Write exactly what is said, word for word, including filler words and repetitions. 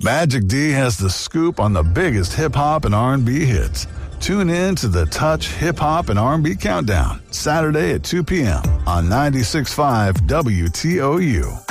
Magic D has the scoop on the biggest hip-hop and R and B hits. Tune in to the Touch Hip Hop and R and B Countdown, Saturday at two p.m. on ninety-six point five W T O U.